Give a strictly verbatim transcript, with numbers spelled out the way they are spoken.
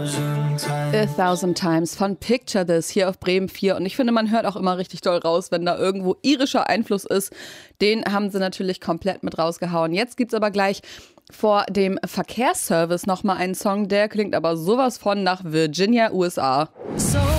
A Thousand Times von Picture This hier auf Bremen vier. Und ich finde, man hört auch immer richtig doll raus, wenn da irgendwo irischer Einfluss ist. Den haben sie natürlich komplett mit rausgehauen. Jetzt gibt's aber gleich vor dem Verkehrsservice nochmal einen Song, der klingt aber sowas von nach Virginia, U S A. So